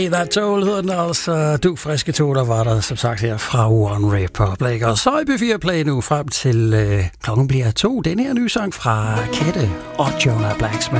That Toll hedder den altså. Du friske to, der var der som sagt her fra One Republic. Og så i B4 Play nu frem til klokken bliver 2. Den her nye sang fra Kette og Jonah Blacksmith.